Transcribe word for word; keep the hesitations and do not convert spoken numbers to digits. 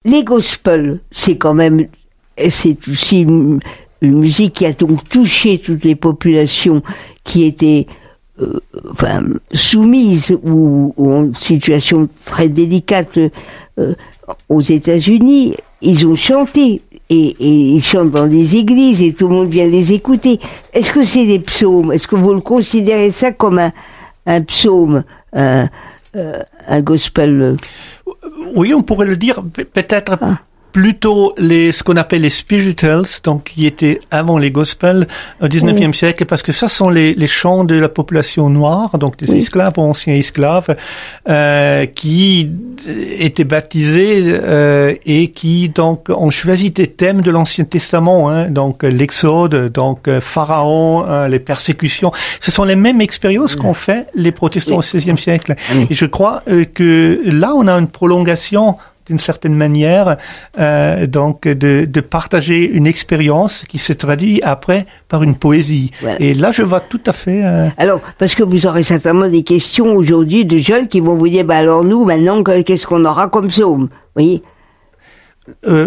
les gospels, c'est quand même, c'est aussi une, une musique qui a donc touché toutes les populations qui étaient euh, enfin, soumises ou, ou en situation très délicate euh, aux États-Unis. Ils ont chanté et, et ils chantent dans des églises et tout le monde vient les écouter. Est-ce que c'est des psaumes? Est-ce que vous le considérez ça comme un, un psaume, un, un gospel? Oui, on pourrait le dire. Peut-être ah. plutôt les, ce qu'on appelle les spirituals, donc qui étaient avant les gospels au dix-neuvième oui. siècle, parce que ça sont les, les chants de la population noire, donc des oui. esclaves ou anciens esclaves, euh, qui étaient baptisés euh, et qui donc ont choisi des thèmes de l'Ancien Testament, hein, donc l'Exode, donc Pharaon, hein, les persécutions. Ce sont les mêmes expériences oui. qu'ont fait les protestants oui. au seizième siècle. Oui. Et je crois euh, que là, on a une prolongation d'une certaine manière, euh, donc de, de partager une expérience qui se traduit après par une poésie. Ouais. Et là, je vois tout à fait... Euh... Alors, parce que vous aurez certainement des questions aujourd'hui de jeunes qui vont vous dire, bah alors nous, maintenant, qu'est-ce qu'on aura comme psaume? Oui. Euh,